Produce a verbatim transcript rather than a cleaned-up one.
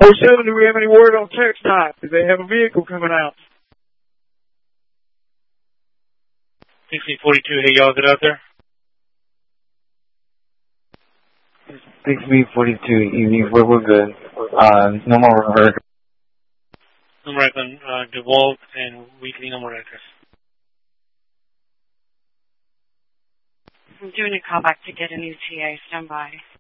oh seven, do we have any word on text time? Do they have a vehicle coming out? sixteen forty-two, hey y'all, get out there. sixteen forty-two, evening, we're, we're good. Uh, no more record. No more record on uh, DeWalt and Weekly, no more records. I'm doing a call back to get a new T A. Stand by.